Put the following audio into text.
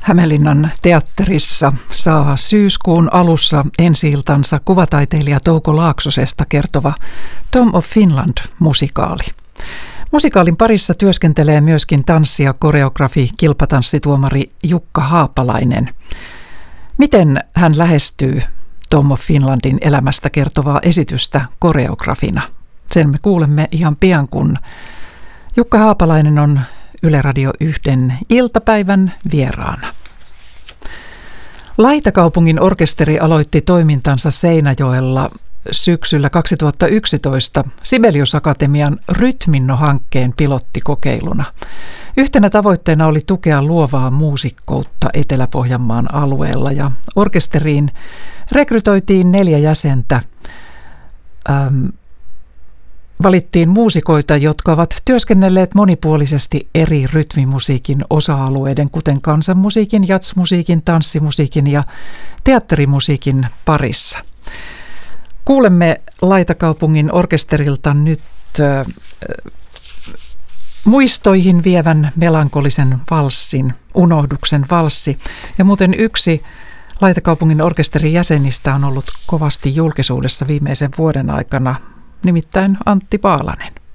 Hämeenlinnan teatterissa saa syyskuun alussa ensi-iltansa kuvataiteilija Touko Laaksosesta kertova Tom of Finland-musikaali. Musikaalin parissa työskentelee myöskin tanssi- ja koreografi, kilpatanssituomari Jukka Haapalainen. Miten hän lähestyy Tom of Finlandin elämästä kertovaa esitystä koreografina? Sen me kuulemme ihan pian, kun Jukka Haapalainen on Yle Radio 1 iltapäivän vieraana. Laitakaupungin orkesteri aloitti toimintansa Seinäjoella syksyllä 2011 Sibelius Akatemian Rytminno-hankkeen pilottikokeiluna. Yhtenä tavoitteena oli tukea luovaa muusikkoutta Etelä-Pohjanmaan alueella ja orkesteriin rekrytoitiin 4 jäsentä. Valittiin muusikoita, jotka ovat työskennelleet monipuolisesti eri rytmimusiikin osa-alueiden, kuten kansanmusiikin, jazzmusiikin, tanssimusiikin ja teatterimusiikin parissa. Kuulemme Laitakaupungin orkesterilta nyt muistoihin vievän melankolisen valssin, Unohduksen valssi. Ja muuten yksi Laitakaupungin orkesterin jäsenistä on ollut kovasti julkisuudessa viimeisen vuoden aikana, nimittäin Antti Paalanen.